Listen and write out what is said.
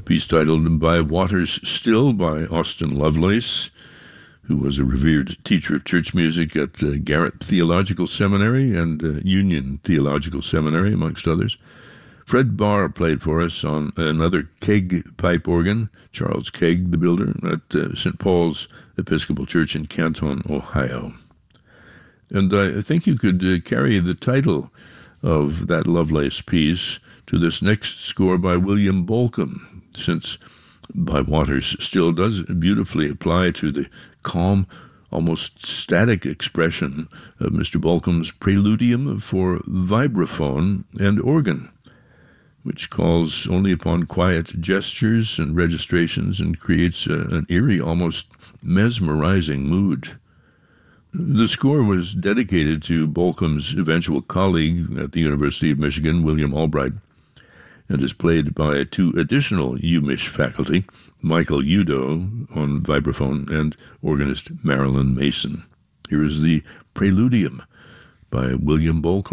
piece titled By Waters Still by Austin Lovelace, who was a revered teacher of church music at Garrett Theological Seminary and Union Theological Seminary, amongst others. Fred Barr played for us on another Keg pipe organ, Charles Keg, the builder, at St. Paul's Episcopal Church in Canton, Ohio. And I think you could carry the title of that Lovelace piece to this next score by William Bolcom, since By Waters still does beautifully apply to the calm, almost static expression of Mr. Bolcom's preludium for vibraphone and organ, which calls only upon quiet gestures and registrations and creates an eerie, almost mesmerizing mood. The score was dedicated to Bolcom's eventual colleague at the University of Michigan, William Albright, and is played by two additional UMich faculty, Michael Udo on vibraphone and organist Marilyn Mason. Here is the Preludium by William Bolcom.